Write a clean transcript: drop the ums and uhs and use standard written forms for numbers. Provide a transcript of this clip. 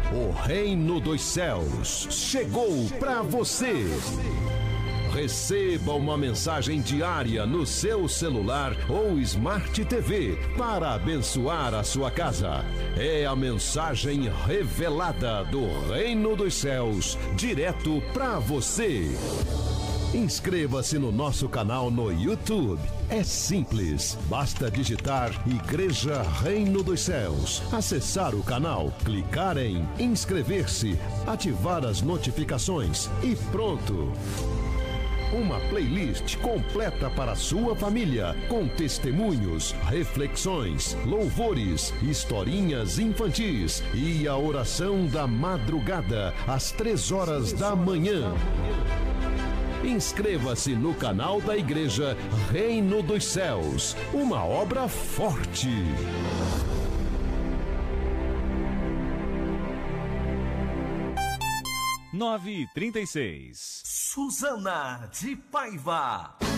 O Reino dos Céus chegou para você. Receba uma mensagem diária no seu celular ou Smart TV para abençoar a sua casa. É a mensagem revelada do Reino dos Céus, direto para você. Inscreva-se no nosso canal no YouTube. É simples, basta digitar Igreja Reino dos Céus, acessar o canal, clicar em inscrever-se, ativar as notificações e pronto. Uma playlist completa para sua família, com testemunhos, reflexões, louvores, historinhas infantis e a oração da madrugada, às 3 horas da manhã. Inscreva-se no canal da Igreja Reino dos Céus, uma obra forte. (9h36) Suzana de Paiva.